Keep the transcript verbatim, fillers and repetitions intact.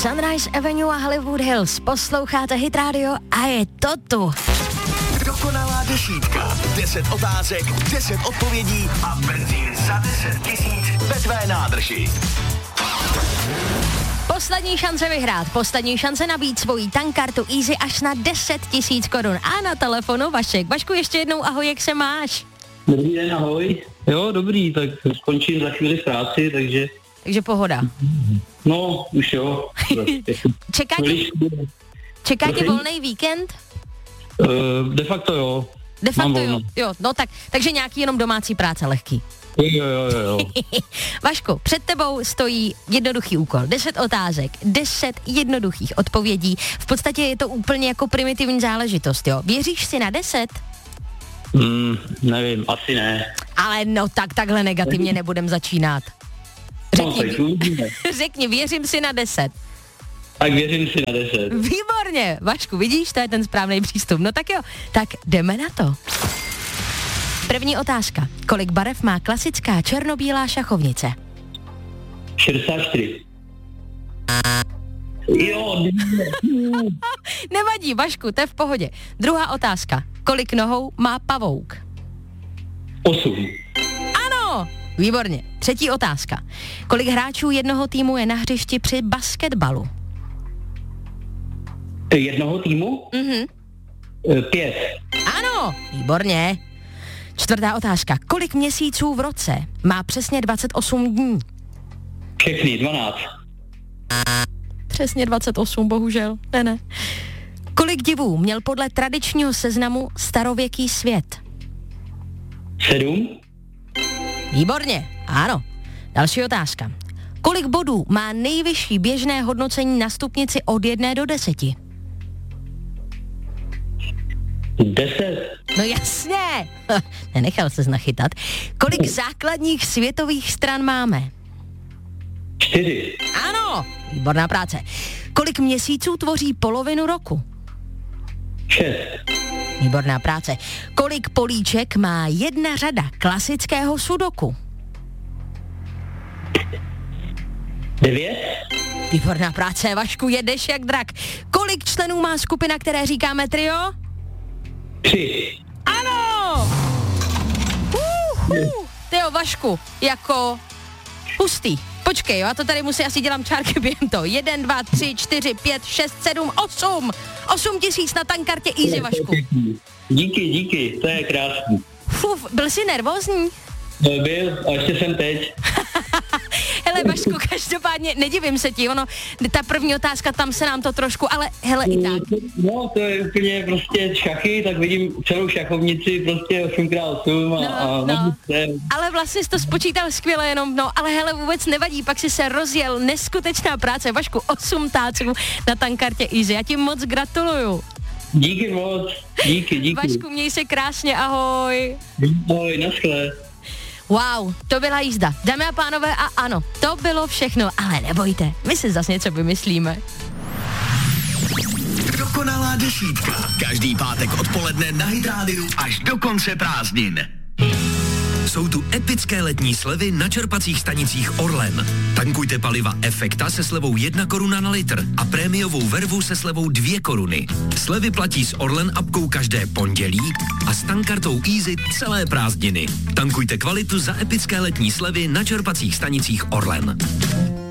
Sunrise Avenue a Hollywood Hills. Posloucháte Hit Radio a je to tu. Dokonalá desítka. Deset otázek, deset odpovědí a benzín za deset tisíc ve tvé nádrži. Poslední šance vyhrát, poslední šance nabít svoji tankkartu Easy až na deset tisíc korun. A na telefonu Vašek. Vašku, ještě jednou ahoj, jak se máš? Dobrý den, ahoj. Jo, dobrý, tak skončím za chvíli v práci, takže... Takže pohoda. No, už jo. Čeká tě, čeká tě volný víkend? Uh, de facto jo. De facto jo, jo, no tak, takže nějaký jenom domácí práce lehký. Jo, jo, jo, jo. Vašku, před tebou stojí jednoduchý úkol. Deset otázek, deset jednoduchých odpovědí. V podstatě je to úplně jako primitivní záležitost, jo. Věříš si na deset? Mm, nevím, asi ne. Ale no tak takhle negativně nebudem začínat. Řekni, no, řekni, věřím si na deset. Tak věřím si na deset. Výborně, Vašku, vidíš, to je ten správný přístup. No tak jo, tak jdeme na to. První otázka. Kolik barev má klasická černobílá šachovnice? šedesát čtyři. Jo, nevadí, Vašku, to je v pohodě. Druhá otázka. Kolik nohou má pavouk? osm. Ano, výborně. Třetí otázka. Kolik hráčů jednoho týmu je na hřišti při basketbalu? Jednoho týmu? Mhm. Pět. Ano, výborně. Čtvrtá otázka. Kolik měsíců v roce má přesně dvacet osm dní? Všechny, dvanáct. Přesně dvacet osm, bohužel. Ne, ne. Kolik divů měl podle tradičního seznamu starověký svět? Sedm. Výborně, ano. Další otázka. Kolik bodů má nejvyšší běžné hodnocení na stupnici od jedné do deseti? Deset. No jasně. Nenechal ses nachytat. Kolik základních světových stran máme? Čtyři. Ano, výborná práce. Kolik měsíců tvoří polovinu roku? Šest. Výborná práce. Kolik políček má jedna řada klasického sudoku? Devět. Výborná práce, Vašku, jedeš jak drak. Kolik členů má skupina, které říkáme trio? Tři. Ano! Uhu. Tyjo, Vašku, jako hustý. Počkej, jo, já to tady musím, asi dělám čárky během toho. Jeden, dva, tři, čtyři, pět, šest, sedm, osm. Osm tisíc na tankkartě Easy, Vašku. Díky, díky, to je krásný. Fuf, byl jsi nervózní? Byl, a ještě jsem teď. Hele, Vašku, každopádně nedivím se ti, ono, ta první otázka, tam se nám to trošku, ale hele i tak. No, to je úplně prostě šachy, tak vidím celou šachovnici prostě osm krát osm a... No, a no. Ale vlastně jsi to spočítal skvěle jenom, no, ale hele, vůbec nevadí, pak si se rozjel, neskutečná práce, Vašku, osm táců na tankkartě Easy, já ti moc gratuluju. Díky moc, díky, díky. Vašku, měj se krásně, ahoj. Ahoj, naschle. Wow, to byla jízda. Dámy a pánové, a ano, to bylo všechno, ale nebojte, my si zase něco vymyslíme. Dokonalá desítka. Každý pátek odpoledne na Hit Rádiu až do konce prázdnin. Jsou tu epické letní slevy na čerpacích stanicích Orlen. Tankujte paliva Efekta se slevou jedna koruna na litr a prémiovou vervu se slevou dvě koruny. Slevy platí s Orlen apkou každé pondělí a s tankkartou Easy celé prázdniny. Tankujte kvalitu za epické letní slevy na čerpacích stanicích Orlen.